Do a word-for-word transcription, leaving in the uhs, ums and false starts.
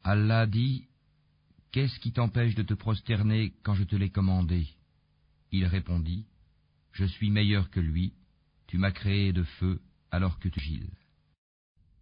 Allah dit, « Qu'est-ce qui t'empêche de te prosterner quand je te l'ai commandé ?» Il répondit, « Je suis meilleur que lui, tu m'as créé de feu alors que tu giles. »